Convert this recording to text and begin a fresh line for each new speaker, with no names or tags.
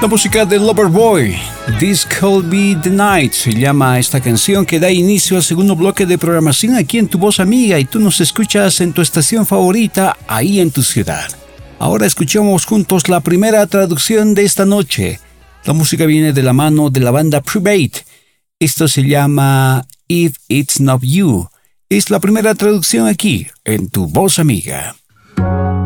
La música de Loverboy, This Could Be The Night, se llama esta canción que da inicio al segundo bloque de programación aquí en Tu Voz Amiga, y tú nos escuchas en tu estación favorita, ahí en tu ciudad. Ahora escuchamos juntos la primera traducción de esta noche. La música viene de la mano de la banda Private. Esto se llama If It's Not You. Es la primera traducción aquí en Tu Voz Amiga.